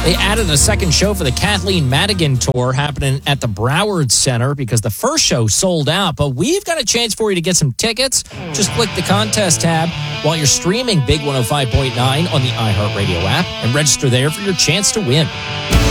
They added a second show for the Kathleen Madigan Tour happening at the Broward Center because the first show sold out. But we've got a chance for you to get some tickets. Just click the contest tab while you're streaming Big 105.9 on the iHeartRadio app and register there for your chance to win.